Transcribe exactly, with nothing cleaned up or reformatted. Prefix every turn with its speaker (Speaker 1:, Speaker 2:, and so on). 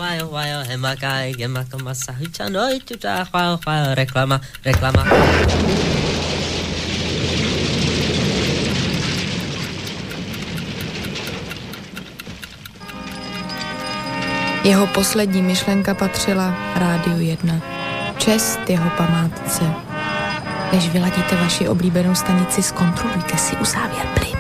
Speaker 1: wajo, wajo, hemakai, gemakomasa, hučanoj, tuta, chwao, chwao, reklama, reklama.
Speaker 2: Jeho poslední myšlenka patřila Rádiu jedna. Čest jeho památce. Než vyladíte vaši oblíbenou stanici, zkontrolujte si uzávěr plynu.